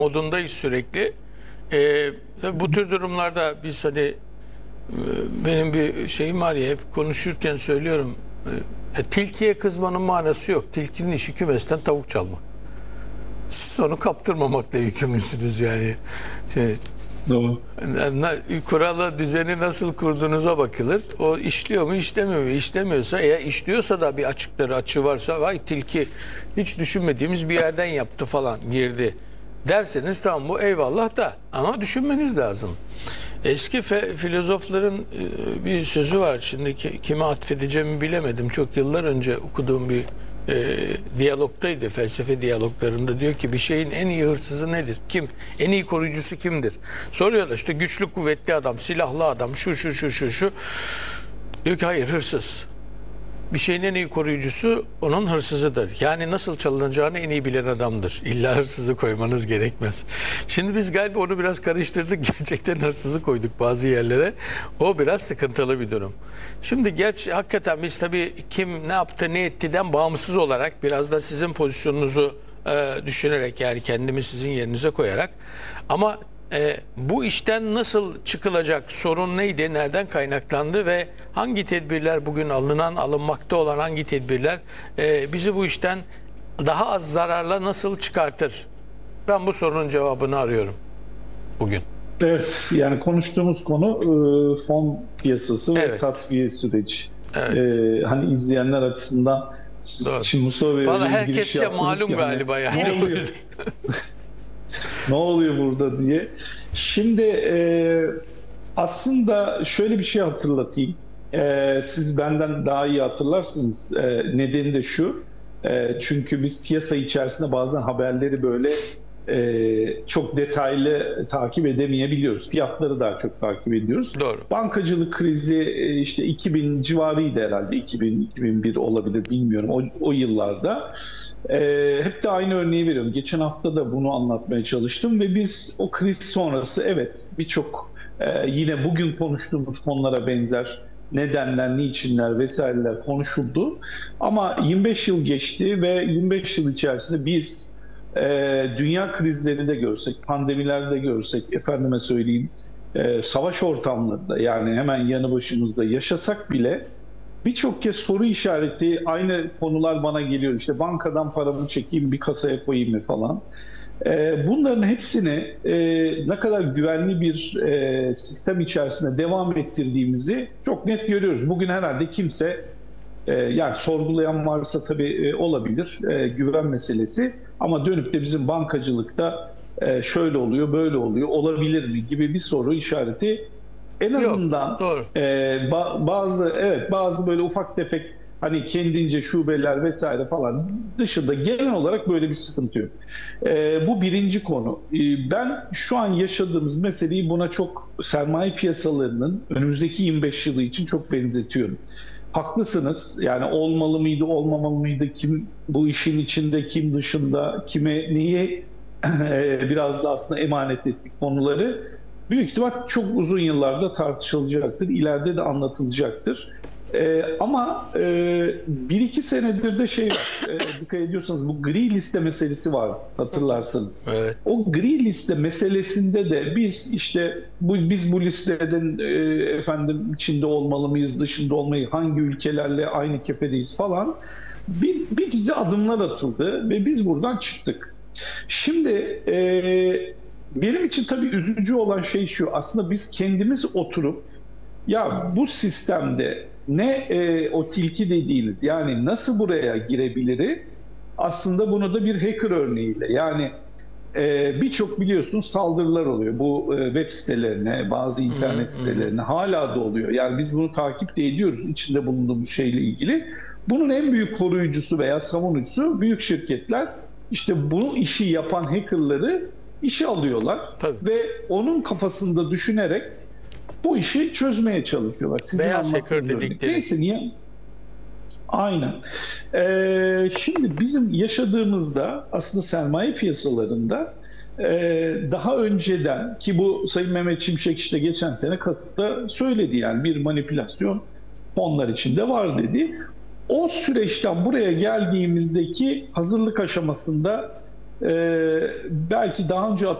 modundayız sürekli. Bu tür durumlarda biz hani benim bir şeyim var ya, hep konuşurken söylüyorum. Tilkiye kızmanın manası yok. Tilkinin işi kümesten tavuk çalmak. Siz onu kaptırmamakla yükümlüsünüz yani. Doğru. Kuralı, düzeni nasıl kurduğunuza bakılır. O işliyor mu, işlemiyor mu? İşlemiyorsa, eğer işliyorsa da bir açığı varsa, vay tilki hiç düşünmediğimiz bir yerden yaptı falan, girdi derseniz tamam, bu eyvallah da, ama düşünmeniz lazım. Eski filozofların bir sözü var. Şimdi kime atfedeceğimi bilemedim. Çok yıllar önce okuduğum bir diyalogtaydı. Felsefe diyaloglarında diyor ki, bir şeyin en iyi hırsızı nedir? Kim? En iyi koruyucusu kimdir? Soruyorlar, işte güçlü kuvvetli adam, silahlı adam, şu. Diyor ki hayır, hırsız. Bir şeyin en iyi koruyucusu onun hırsızıdır. Yani nasıl çalınacağını en iyi bilen adamdır. İlla hırsızı koymanız gerekmez. Şimdi biz galiba onu biraz karıştırdık. Gerçekten hırsızı koyduk bazı yerlere. O biraz sıkıntılı bir durum. Şimdi gerçi hakikaten biz tabii kim ne yaptı ne ettiden bağımsız olarak, biraz da sizin pozisyonunuzu düşünerek, yani kendimi sizin yerinize koyarak, ama bu işten nasıl çıkılacak, sorun neydi, nereden kaynaklandı ve hangi tedbirler bugün alınmakta olan hangi tedbirler bizi bu işten daha az zararla nasıl çıkartır? Ben bu sorunun cevabını arıyorum bugün. Evet, yani konuştuğumuz konu fon piyasası ve tasfiye süreci. Evet. Hani izleyenler açısından şimdi Mustafa Bey Vallahi öyle bir giriş herkesçe malum yani, galiba yani. Ne oluyor? Ne oluyor burada diye. Şimdi aslında şöyle bir şey hatırlatayım. Siz benden daha iyi hatırlarsınız. Nedeni de şu. Çünkü biz piyasa içerisinde bazen haberleri böyle çok detaylı takip edemeyebiliyoruz. Fiyatları daha çok takip ediyoruz. Doğru. Bankacılık krizi işte 2000 civarıydı herhalde. 2000-2001 olabilir, bilmiyorum. O yıllarda. Hep de aynı örneği veriyorum. Geçen hafta da bunu anlatmaya çalıştım ve biz o kriz sonrası evet birçok yine bugün konuştuğumuz konulara benzer nedenler, niçinler vesaireler konuşuldu. Ama 25 yıl geçti ve 25 yıl içerisinde biz dünya krizleri de görsek, pandemiler de görsek, efendime söyleyeyim savaş ortamlarında, yani hemen yanı başımızda yaşasak bile birçok kez soru işareti, aynı konular bana geliyor. İşte bankadan paramı çekeyim, bir kasaya koyayım mı falan. Bunların hepsini ne kadar güvenli bir sistem içerisinde devam ettirdiğimizi çok net görüyoruz. Bugün herhalde kimse, yani sorgulayan varsa tabii olabilir, güven meselesi, ama dönüp de bizim bankacılıkta şöyle oluyor, böyle oluyor, olabilir mi gibi bir soru işareti en azından yok, doğru. Bazı böyle ufak tefek hani kendince şubeler vesaire falan dışında genel olarak böyle bir sıkıntı yok. Bu birinci konu. Ben şu an yaşadığımız meseleyi buna çok, sermaye piyasalarının önümüzdeki 25 yılı için çok benzetiyorum. Haklısınız. Yani olmalı mıydı, olmamalı mıydı? Kim bu işin içinde, kim dışında, kime neyi biraz da aslında emanet ettik konuları. Büyük ihtimal çok uzun yıllarda tartışılacaktır. İleride de anlatılacaktır. Ama bir iki senedir de şey var. Dikkat ediyorsanız bu gri liste meselesi var, hatırlarsanız. Evet. O gri liste meselesinde de biz işte biz bu listeden efendim içinde olmalı mıyız, dışında olmayı, hangi ülkelerle aynı kefedeyiz falan. Bir dizi adımlar atıldı ve biz buradan çıktık. Şimdi benim için tabii üzücü olan şey şu: aslında biz kendimiz oturup ya bu sistemde ne o tilki dediğiniz, yani nasıl buraya girebiliriz, aslında bunu da bir hacker örneğiyle, yani birçok biliyorsun saldırılar oluyor bu web sitelerine, bazı internet sitelerine hala da oluyor. Yani biz bunu takip de ediyoruz içinde bulunduğumuz şeyle ilgili. Bunun en büyük koruyucusu veya savunucusu büyük şirketler. İşte bu işi yapan hackerları işe alıyorlar. Tabii. Ve onun kafasında düşünerek bu işi çözmeye çalışıyorlar. Sizin Beyaz hacker dedikleri. Neyse, niye? Aynen. Şimdi bizim yaşadığımızda aslında sermaye piyasalarında daha önceden, ki bu Sayın Mehmet Şimşek işte geçen sene Kasım'da söyledi, yani bir manipülasyon fonlar içinde var dedi. O süreçten buraya geldiğimizdeki hazırlık aşamasında belki daha önce